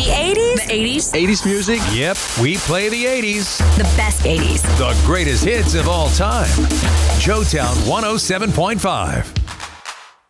The 80s? The 80s? 80s music? Yep, we play the 80s. The best 80s. The greatest hits of all time. Joetown 107.5.